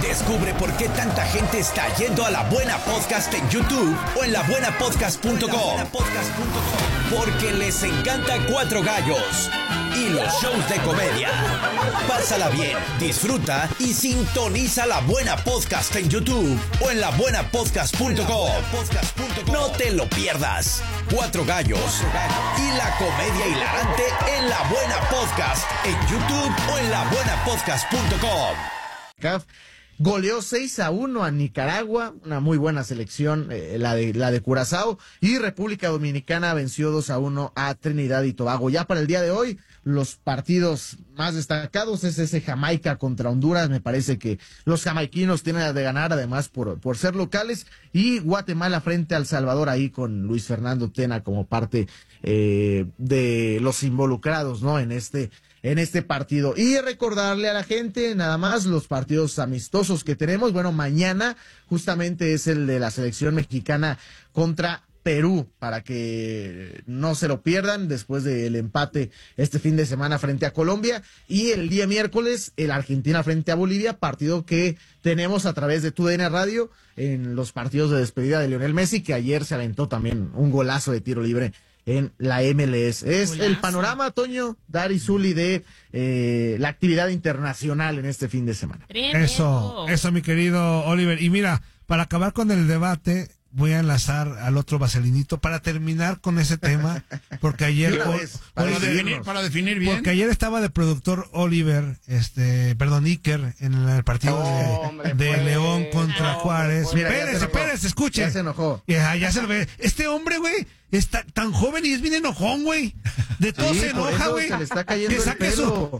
Descubre por qué tanta gente está yendo a La Buena Podcast en YouTube o en labuenapodcast.com. Porque les encanta Cuatro Gallos y los shows de comedia. Pásala bien, disfruta y sintoniza La Buena Podcast en YouTube o en labuenapodcast.com. No te lo pierdas. Cuatro Gallos y la comedia hilarante en La Buena Podcast en YouTube o en labuenapodcast.com. CAF goleó 6-1 a Nicaragua, una muy buena selección, la de Curazao, y República Dominicana venció 2-1 a Trinidad y Tobago. Ya para el día de hoy, los partidos más destacados es ese Jamaica contra Honduras. Me parece que los jamaiquinos tienen de ganar, además por ser locales, y Guatemala frente a El Salvador, ahí con Luis Fernando Tena como parte de los involucrados, ¿no? En este partido. Y recordarle a la gente nada más los partidos amistosos que tenemos. Bueno, mañana justamente es el de la selección mexicana contra Perú, para que no se lo pierdan después del empate este fin de semana frente a Colombia. Y el día miércoles, el Argentina frente a Bolivia, partido que tenemos a través de TUDN Radio en los partidos de despedida de Lionel Messi, que ayer se aventó también un golazo de tiro libre en la MLS. Es golazo. El panorama, Toño, Dari Zuli, de la actividad internacional en este fin de semana. Eso, mi querido Oliver. Y mira, para acabar con el debate, voy a enlazar al otro vaselinito para terminar con ese tema, porque ayer para definir bien, porque ayer estaba de productor Oliver, Iker, en el partido de León contra Juárez. Espérese, escuche. Ya se enojó. Ya se lo ve. Este hombre, güey, está tan joven y es bien enojón, güey. De todo se enoja, güey. Se le está cayendo el pelo.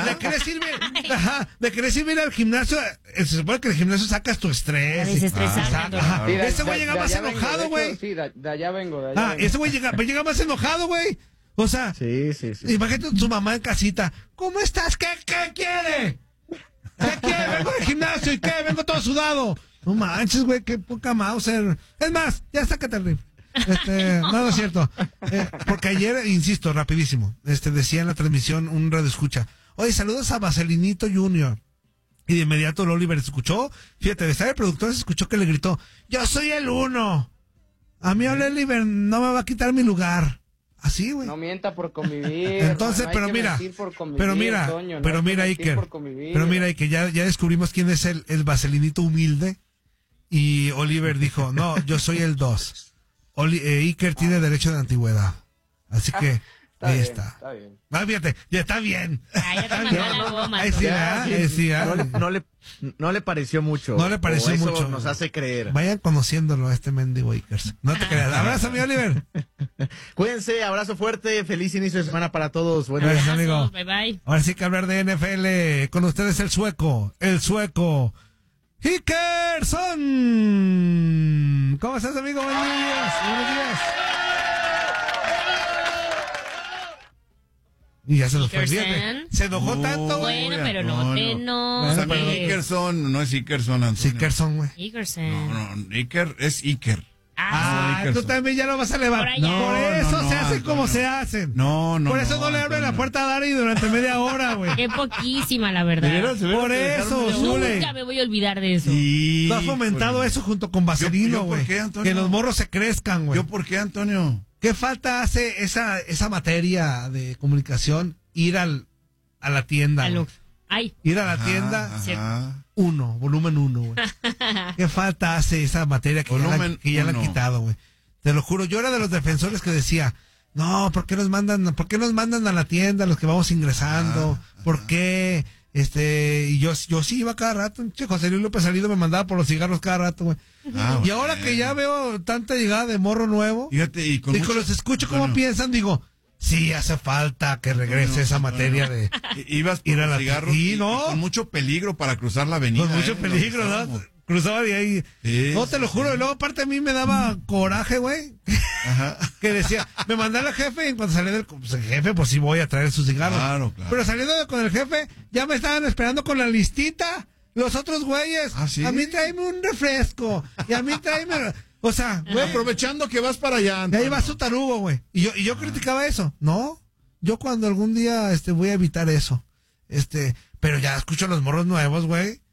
De querer ir al gimnasio. Se supone que el gimnasio sacas tu estrés. Ese güey llega más enojado, güey. Sí, de allá vengo. Ese güey llega más enojado, güey. O sea, sí. Imagínate tu mamá en casita. ¿Cómo estás? ¿Qué quiere? ¿Qué quiere? Vengo del gimnasio y ¿qué? Vengo todo sudado. No manches, güey, qué poca Mauser. Es más, ya sácate el rifle. No es cierto. Porque ayer, insisto, rapidísimo, decía en la transmisión un radio escucha: oye, saludos a Vaselinito Junior. Y de inmediato el Oliver escuchó, fíjate, de estar el productor se escuchó que le gritó: yo soy el 1. A mí Oliver no me va a quitar mi lugar. Así, güey. No mienta por convivir. Entonces, no pero mira, Iker, ya descubrimos quién es el Vaselinito humilde. Y Oliver dijo: no, yo soy el 2. Iker tiene derecho de antigüedad. Así que ahí está. Está bien. Fíjate, ya está bien. No le pareció mucho. No le pareció eso mucho. Nos hace creer. Vayan conociéndolo a este mendigo Iker. No te creas. Abrazo, mi Oliver. Cuídense, abrazo fuerte. Feliz inicio de semana para todos. Buenas noches, amigo. Bye, bye. Ahora sí que hablar de NFL. Con ustedes el sueco. Ikerson. ¿Cómo estás, amigo? Buenos días. Y ya se nos fue. Se enojó tanto, güey. Bueno, pero no te enojes. Ikerson, no es Ikerson, Antonio. Ikerson, güey. Ikerson. No, Iker es Iker. Tú también ya lo vas a levantar. Por eso se hacen como se hacen. Por eso no le abren la puerta a Dari durante media hora, güey. Qué poquísima, la verdad. Por eso, Zule. Nunca me voy a olvidar de eso. Tú has fomentado eso junto con Vaselino, güey. Que los morros se crezcan, güey. ¿Yo por qué, Antonio? ¿Qué falta hace esa materia de comunicación? Ir a la tienda. Ir a la tienda. Volumen 1, güey. ¿Qué falta hace esa materia que ya la han quitado, güey? Te lo juro, yo era de los defensores que decía: no, ¿por qué nos mandan a la tienda los que vamos ingresando? ¿Por qué? Y yo sí iba cada rato. José Luis López Salido me mandaba por los cigarros cada rato, güey. Y ahora que ya veo tanta llegada de morro nuevo, y los escucho cómo piensan, digo: sí, hace falta que regrese esa materia de ibas por ir a la cigarros y con mucho peligro para cruzar la avenida. Con mucho peligro, ¿no? Cruzaba de ahí. Sí, no, te lo juro. Y luego, aparte, a mí me daba coraje, güey. Que decía, me mandaba el jefe y cuando salí el jefe, pues sí voy a traer sus cigarros. Claro. Pero saliendo con el jefe, ya me estaban esperando con la listita. Los otros güeyes. ¿Sí? A mí tráeme un refresco. Y a mí tráeme... O sea, güey, aprovechando que vas para allá. Y ahí va su tarugo, güey. Y yo criticaba eso. No, yo cuando algún día voy a evitar eso. Pero ya escucho a los morros nuevos, güey.